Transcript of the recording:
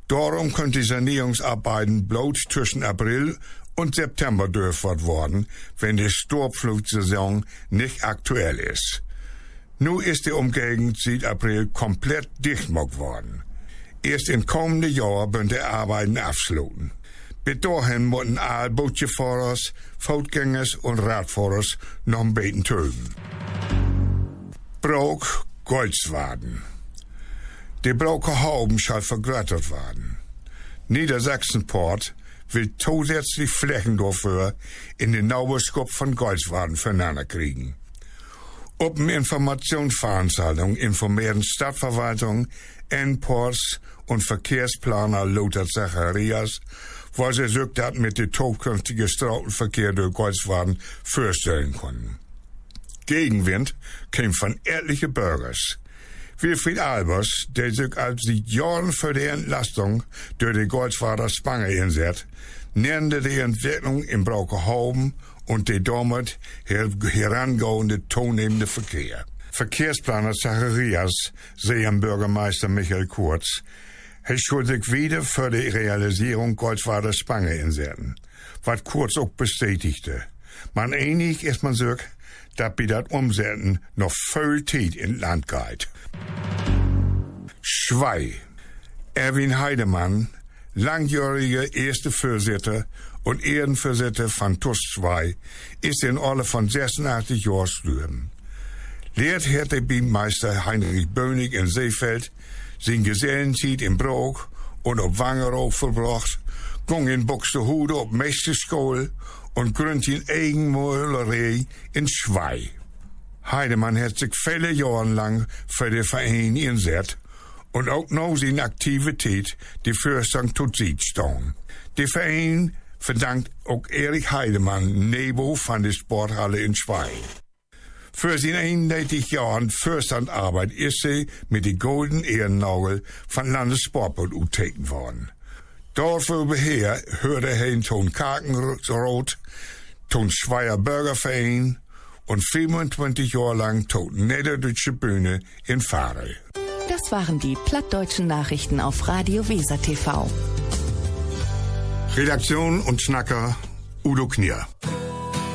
Darum könnte die Sanierungsarbeiten bloß zwischen April und September durchgeführt worden, wenn die Sturmflutsaison nicht aktuell ist. Nun ist die Umgegend seit April komplett dicht gemacht worden. Erst im kommenden Jahr werden die Arbeiten abschließen. Bis dahin müssen alle Bootjefahrers, Fußgängers und Radfahrers noch ein bisschen töten. Brok, Goldswaden. Die Broker Hauben soll vergrößert werden. Niedersachsenport will zusätzlich Flächen dafür in den Nauberskop von Goldswaden füreinander kriegen. Auf eine Informationsveranstaltung informieren Stadtverwaltung, Endports und Verkehrsplaner Lothar Zacharias, wo sie sich das mit dem zukünftigen Straßenverkehr durch Goldswaden vorstellen konnten. Gegenwind kam von etlichen Bürgers. Wilfried Albers, der sich als seit Jahren für die Entlastung durch die Goldswader Spange einsetzt, nannte die Entwicklung im Braukerhauben und die damit herangehende zunehmende Verkehr. Verkehrsplaner Zacharias sehen Bürgermeister Michael Kurz, er schuldig wieder für die Realisierung Goldswader Spange einsetzen, was Kurz auch bestätigte. Man einig ist man sich, dass bei das Umsetzen noch viel Zeit in Land geht. Schwei. Erwin Heidemann, langjähriger erste Vorsitter und Ehrenvorsitter von TUS Schwei, ist in Alter von 86 Jahren gestorben. Lehrt hat der Bienenmeister Heinrich Bönig in Seefeld, sein Gesellenzeit in Brok und auf Wangerooge verbracht, ging in Buxtehude auf Meisterschule und gründete in Eigenmöhlerei in Schwei. Heidemann hat sich viele Jahre lang für den Verein eingesetzt und auch noch seine Aktivität die Fürstung tot sieht stehen. Der Verein verdankt auch Erich Heidemann Nebo von der Sporthalle in Schwei. Für seine 31 Jahren Fürstandarbeit ist sie mit dem Golden Ehrennagel von Landessportbund uteken worden. Dafür beher hörte er in Ton Kakenroth, Ton Schweier Bürgerverein und 25 Jahre lang Ton Niederdeutsche Bühne in Farel. Das waren die plattdeutschen Nachrichten auf Radio Weser TV. Redaktion und Schnacker Udo Knier.